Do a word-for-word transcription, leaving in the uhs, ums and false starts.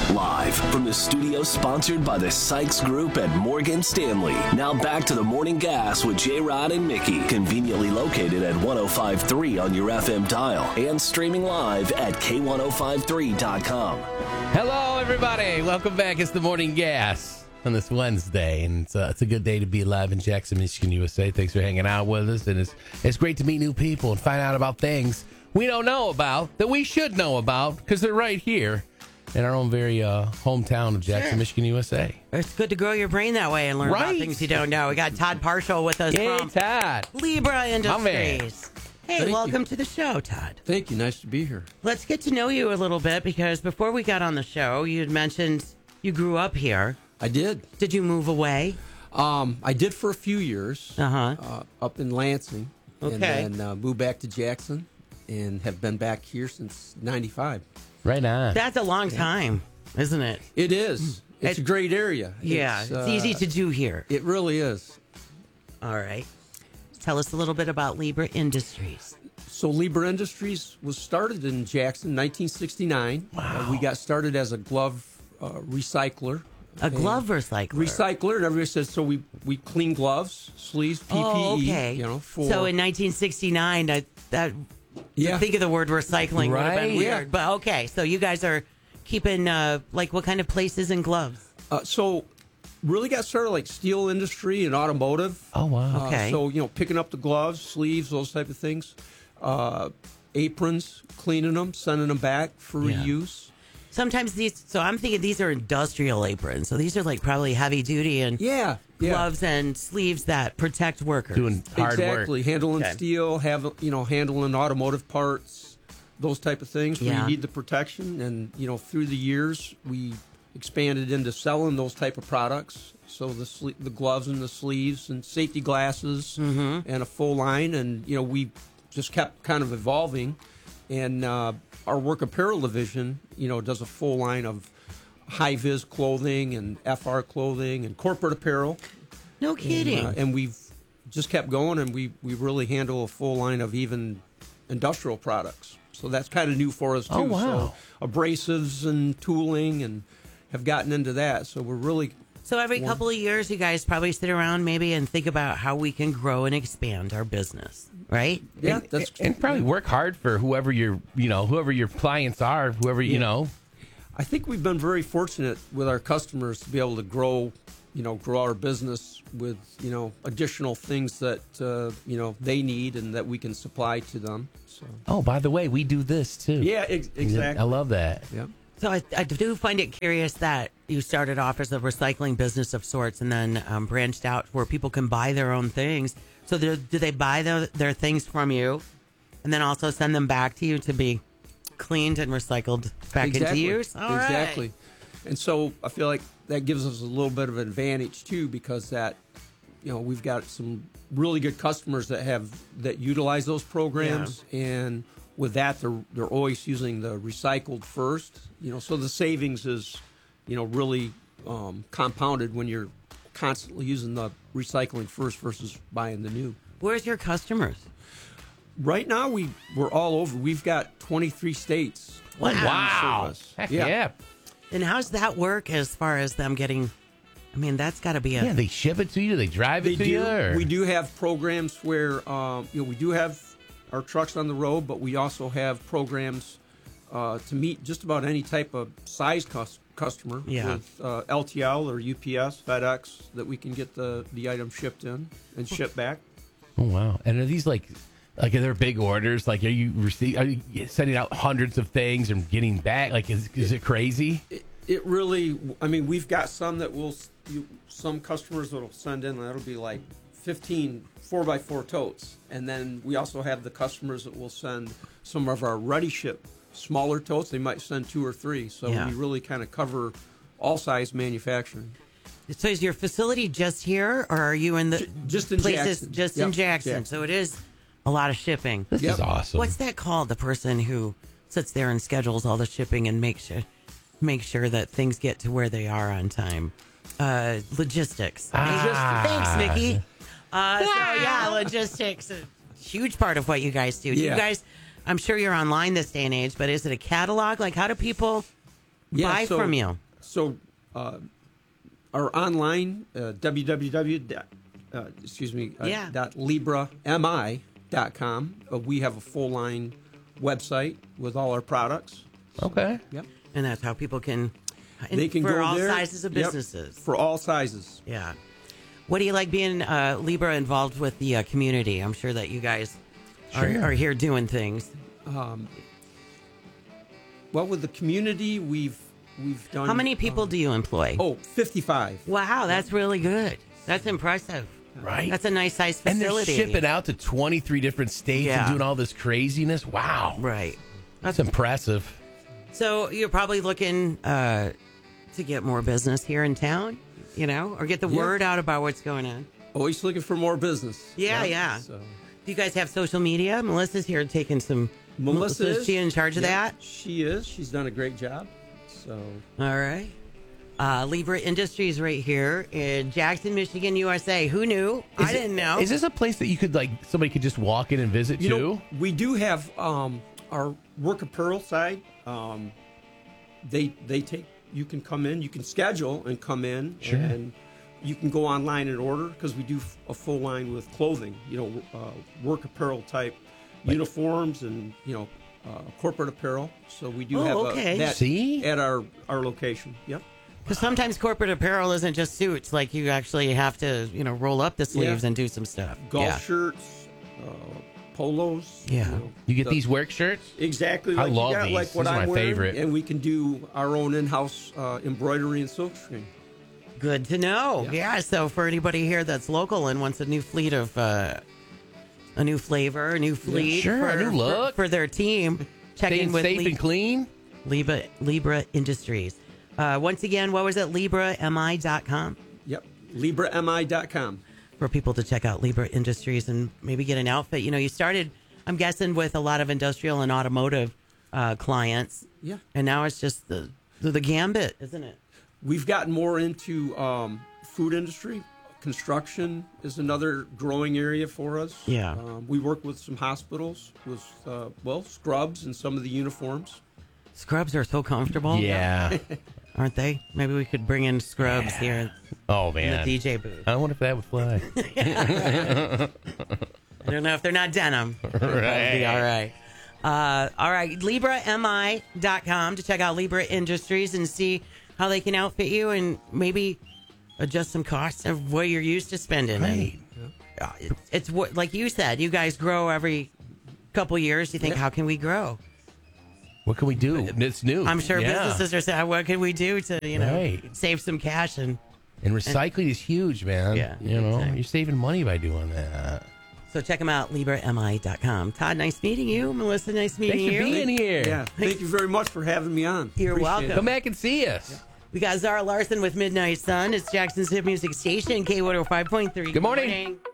Live from the studio sponsored by the Sykes Group at Morgan Stanley. Now back to the Morning Gas with J-Rod and Mickey. Conveniently located at one oh five point three on your F M dial and streaming live at K ten fifty-three dot com. Hello, everybody. Welcome back. It's the Morning Gas on this Wednesday, and it's, uh, it's a good day to be alive in Jackson, Michigan, U S A. Thanks for hanging out with us, and it's it's great to meet new people and find out about things we don't know about that we should know about because they're right here in our own very uh, hometown of Jackson, sure. Michigan, U S A. It's good to grow your brain that way and learn right. about things you don't know. We got Todd Parshall with us hey, from Todd. Libra Industries. Hey, Thank welcome you. to the show, Todd. Thank you. Nice to be here. Let's get to know you a little bit because before we got on the show, you had mentioned you grew up here. I did. Did you move away? Um, I did for a few years Uh-huh. uh, up in Lansing. Okay. And then uh, moved back to Jackson and have been back here since ninety-five. Right on. That's a long time, isn't it? It is. It's It- a great area. Yeah, It's, it's uh, easy to do here. It really is. All right. Tell us a little bit about Libra Industries. So Libra Industries was started in Jackson, nineteen sixty-nine. Wow. Uh, we got started as a glove uh, recycler. A glove recycler. Recycler, and everybody says, so we, we clean gloves, sleeves, P P E, Oh, okay. you know, for... So in nineteen sixty-nine, that, that yeah. think of the word recycling would have been Right. weird. Yeah. But okay, so you guys are keeping, uh, like, what kind of places and gloves? Uh, so really got started like steel industry and automotive. Oh, wow. Uh, Okay. so, you know, picking up the gloves, sleeves, those type of things. Uh, aprons, cleaning them, sending them back for Yeah. reuse. Sometimes these, so I'm thinking these are industrial aprons. So these are like probably heavy duty and Yeah. yeah. gloves and sleeves that protect workers. Doing hard Exactly. work. Handling Okay. steel, have you know, handling automotive parts, those type of things where Yeah. you need the protection. And, you know, through the years, we expanded into selling those type of products. So the sle- the gloves and the sleeves and safety glasses Mm-hmm. and a full line. And, you know, we just kept kind of evolving. And uh, our work apparel division, you know, does a full line of high-vis clothing and F R clothing and corporate apparel. No kidding. Uh, and we've just kept going, and we, we really handle a full line of even industrial products. So that's kind of new for us, too. Oh, wow. So abrasives and tooling, and have gotten into that. So we're really... So every couple of years, you guys probably sit around maybe and think about how we can grow and expand our business, right? Yeah, and, that's... and probably work hard for whoever your, you know, whoever your clients are, whoever, you Yeah. know. I think we've been very fortunate with our customers to be able to grow, you know, grow our business with, you know, additional things that, uh, you know, they need and that we can supply to them. So... Oh, by the way, we do this, too. Yeah, ex- exactly. I love that. Yeah. So I, I do find it curious that you started off as a recycling business of sorts and then um, branched out where people can buy their own things. So do, do they buy the, their things from you and then also send them back to you to be cleaned and recycled back Exactly. into use? All right. Exactly. And so I feel like that gives us a little bit of an advantage too, because that, you know, we've got some really good customers that have that utilize those programs, and with that, they're they're always using the recycled first. You know, so the savings is, you know, really um, compounded when you're constantly using the recycling first versus buying the new. Where's your customers? Right now, we we're all over. We've got twenty-three states. Wow. on Wow. service. Heck Yeah. yeah. And how's that work as far as them getting? I mean, that's got to be a. Yeah, they ship it to you? They drive it They to do. you? Or? We do have programs where um, you know we do have our trucks on the road, but we also have programs uh, to meet just about any type of size cus- customer Yeah. with uh, L T L or U P S, FedEx, that we can get the, the item shipped in and shipped back. Oh, wow. And are these like, like, are there big orders? Like, are you receive, are you sending out hundreds of things and getting back? Like, is, is it crazy? It, it really, I mean, we've got some that will, you, some customers that'll send in, and that'll be like fifteen four by four totes. And then we also have the customers that will send some of our ready ship smaller totes. They might send two or three. So Yeah. we really kind of cover all size manufacturing. So is your facility just here, or are you in the J- just in places Jackson. just in Yep, Jackson? Jackson. So it is a lot of shipping. This Yep. is awesome. What's that called? The person who sits there and schedules all the shipping and makes sure make sure that things get to where they are on time. Uh, logistics. Ah. Thanks, Mickey. Uh, so yeah, logistics, a huge part of what you guys do. Do Yeah. you guys? I'm sure you're online this day and age, but is it a catalog? Like, how do people Yeah, buy so- from you? So, uh, our online uh, www. dot, uh, excuse me, uh, Yeah. dot libra mi dot com. Uh, we have a full line website with all our products. Okay. Yep. And that's how people can, and They can for go all there. sizes of Yep, businesses. for all sizes. Yeah. What do you like being uh, Libra involved with the uh, community? I'm sure that you guys are, Sure. are here doing things. Well, with the community, we've we've done. How many people do you employ? Oh, fifty-five. Wow, that's really good. That's impressive. Right. That's a nice size And they're facility. shipping out to twenty-three different states Yeah. and doing all this craziness. Wow. Right. That's impressive. So you're probably looking uh, to get more business here in town, you know, or get the Yeah. word out about what's going on. Always looking for more business. Yeah, yeah. So. Do you guys have social media? Melissa's here taking some. Melissa is is she in charge of Yeah, that? She is. She's done a great job. So All right. Uh, Libra Industries right here in Jackson, Michigan, U S A. Who knew? I Is it- didn't know. Is this a place that you could like somebody could just walk in and visit you too? know, we do have um, our work apparel side. Um, they they take. You can come in. You can schedule and come in, Sure. and you can go online and order because we do f- a full line with clothing. You know, uh, work apparel type uniforms and you know uh, corporate apparel. So we do Oh, have okay. a, that See? at our our location. Yep. Because sometimes corporate apparel isn't just suits. Like you actually have to, you know, roll up the sleeves Yeah. and do some stuff. Golf yeah. shirts, uh, polos. Yeah. know, You get the- these work shirts? Exactly. I Like love you got, these. Like what These are I'm my wearing, favorite. and we can do our own in-house uh, embroidery and silkscreen. Good to know. Yeah. Yeah. So for anybody here that's local and wants a new fleet of, uh, a new flavor, a new fleet, Sure, for, a new look. for, for their team, check Staying in with safe Li- and clean? Libra Libra Industries. Uh, once again, what was it? Libra M I dot com Yep. libra mi dot com. for people to check out Libra Industries and maybe get an outfit. You know, you started, I'm guessing, with a lot of industrial and automotive uh, clients. Yeah. And now it's just the, the the gambit, isn't it? We've gotten more into um, food industry. Construction is another growing area for us. Yeah. Um, we work with some hospitals with, uh, well, scrubs and some of the uniforms. Scrubs are so comfortable. Yeah. Aren't they? Maybe we could bring in scrubs here Oh in the man. D J booth. I wonder if that would fly. I don't know if they're not denim. That'd be all right. Uh, all right. Libra M I dot com to check out Libra Industries and see how they can outfit you and maybe adjust some costs of what you're used to spending. Right. And, uh, it's, it's what, like you said, you guys grow every couple years. You think, Yeah. how can we grow? What can we do? It's new. I'm sure Yeah. businesses are saying, what can we do to, you know, Right. save some cash? And And recycling is huge, man. Yeah, You know, exactly. you're saving money by doing that. so check them out, Libra M I dot com. Todd, nice meeting you. Melissa, nice meeting Thanks for you. being here. Yeah. Thank you very much for having me on. You're Appreciate welcome. it. Come back and see us. We got Zara Larson with Midnight Sun. It's Jackson's hit music station, K one oh five point three. Good morning.